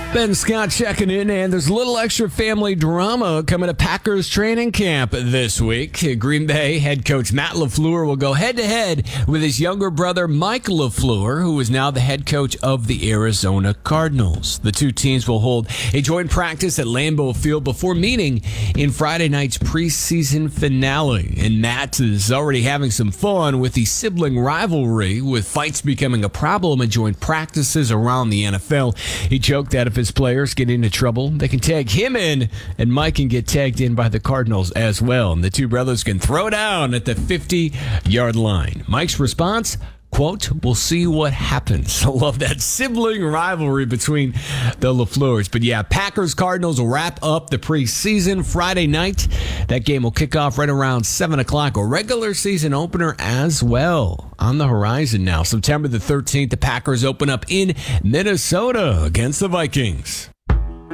Ben Scott checking in, and there's a little extra family drama coming to Packers training camp this week. Green Bay head coach Matt LaFleur will go head-to-head with his younger brother Mike LaFleur, who is now the head coach of the Arizona Cardinals. The two teams will hold a joint practice at Lambeau Field before meeting in Friday night's preseason finale. And Matt is already having some fun with the sibling rivalry, with fights becoming a problem at joint practices around the NFL. He joked that if his players get into trouble, they can tag him in, and Mike can get tagged in by the Cardinals as well. And the two brothers can throw down at the 50-yard line. Mike's response, quote, "We'll see what happens." I love that sibling rivalry between the LaFleurs. But yeah, Packers-Cardinals will wrap up the preseason Friday night. That game will kick off right around 7 o'clock, a regular season opener as well. On the horizon now, September the 13th, the Packers open up in Minnesota against the Vikings.